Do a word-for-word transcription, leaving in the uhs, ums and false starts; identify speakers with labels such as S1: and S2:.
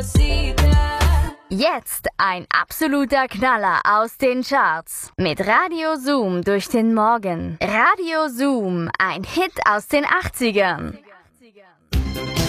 S1: Jetzt ein absoluter Knaller aus den Charts. Mit Radio Zoom durch den Morgen. Radio Zoom, ein Hit aus den achtzigern.